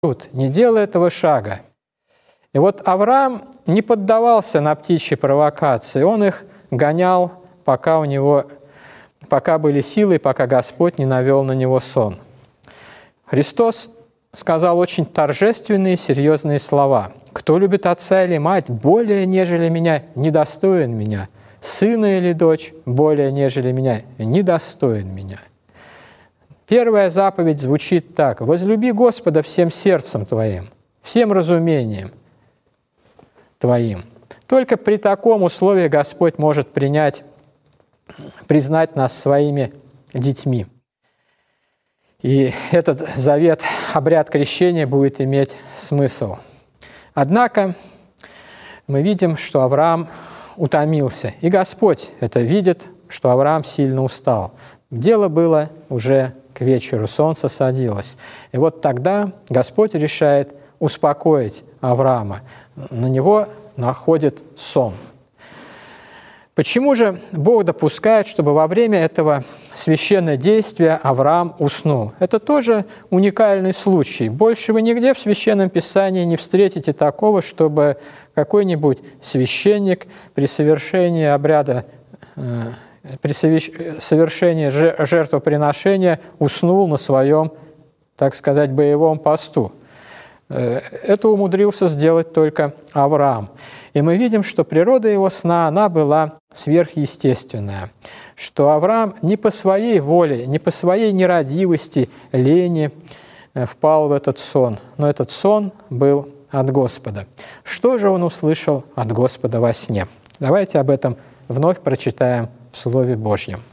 не делай этого шага. И вот Авраам не поддавался на птичьи провокации, он их гонял, пока были силы, пока Господь не навел на него сон. Христос сказал очень торжественные, серьезные слова. «Кто любит отца или мать более, нежели меня, недостоин меня. Сына или дочь более, нежели меня, недостоин меня». Первая заповедь звучит так: «Возлюби Господа всем сердцем твоим, всем разумением твоим». Только при таком условии Господь может признать нас своими детьми. И этот завет, обряд крещения будет иметь смысл. Однако мы видим, что Авраам утомился, и Господь это видит, что Авраам сильно устал. Дело было уже к вечеру, солнце садилось. И вот тогда Господь решает успокоить Авраама. На него находит сон. Почему же Бог допускает, чтобы во время этого священного действия Авраам уснул? Это тоже уникальный случай. Больше вы нигде в Священном Писании не встретите такого, чтобы какой-нибудь священник при совершении обряда, при совершении жертвоприношения уснул на своем, так сказать, боевом посту. Это умудрился сделать только Авраам. И мы видим, что природа его сна, она была сверхъестественная, что Авраам не по своей воле, не по своей нерадивости, лени впал в этот сон, но этот сон был от Господа. Что же он услышал от Господа во сне? Давайте об этом вновь прочитаем в Слове Божьем.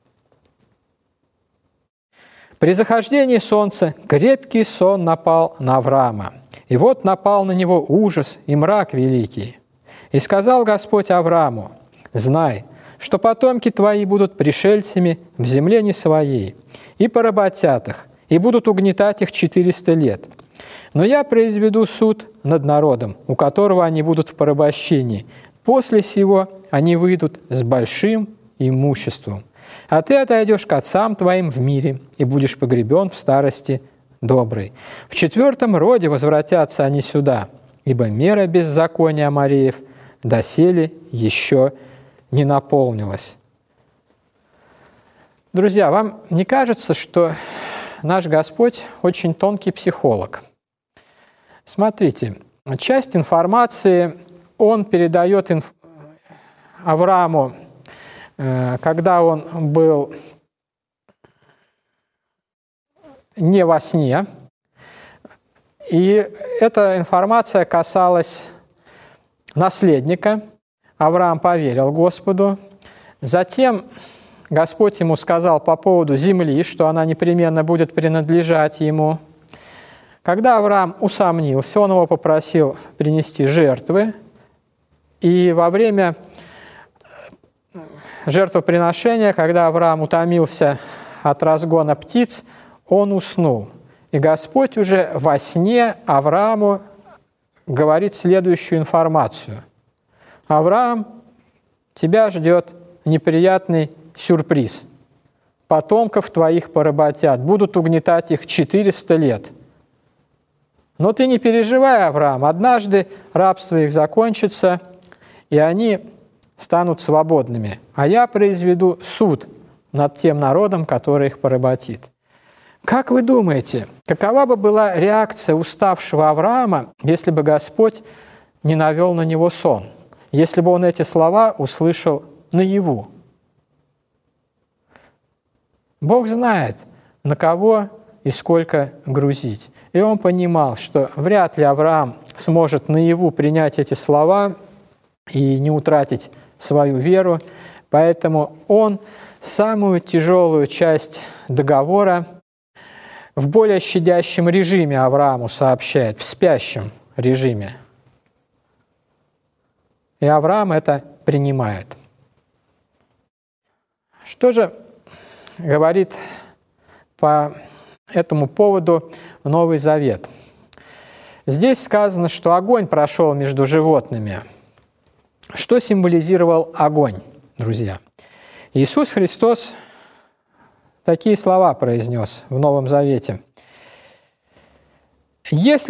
«При захождении солнца крепкий сон напал на Авраама, и вот напал на него ужас и мрак великий. И сказал Господь Аврааму: знай, что потомки твои будут пришельцами в земле не своей, и поработят их, и будут угнетать их 400 лет. Но я произведу суд над народом, у которого они будут в порабощении. После сего они выйдут с большим имуществом. А ты отойдешь к отцам твоим в мире и будешь погребен в старости доброй. В 4-м роде возвратятся они сюда, ибо мера беззакония Амореев доселе еще не наполнилась». Друзья, вам не кажется, что наш Господь очень тонкий психолог? Смотрите, часть информации Он передает Аврааму, когда он был не во сне, и эта информация касалась наследника. Авраам поверил Господу. Затем Господь ему сказал по поводу земли, что она непременно будет принадлежать ему. Когда Авраам усомнился, он его попросил принести жертвы, и во время жертвоприношения, когда Авраам утомился от разгона птиц, он уснул. И Господь уже во сне Аврааму говорит следующую информацию: «Авраам, тебя ждет неприятный сюрприз. Потомков твоих поработят, будут угнетать их 400 лет. Но ты не переживай, Авраам, однажды рабство их закончится, и они станут свободными, а я произведу суд над тем народом, который их поработит». Как вы думаете, какова бы была реакция уставшего Авраама, если бы Господь не навел на него сон, если бы он эти слова услышал наяву? Бог знает, на кого и сколько грузить. И он понимал, что вряд ли Авраам сможет наяву принять эти слова и не утратить свою веру, поэтому он самую тяжелую часть договора в более щадящем режиме Аврааму сообщает, в спящем режиме. И Авраам это принимает. Что же говорит по этому поводу Новый Завет? Здесь сказано, что огонь прошел между животными. Что символизировал огонь, друзья? Иисус Христос такие слова произнес в Новом Завете. Если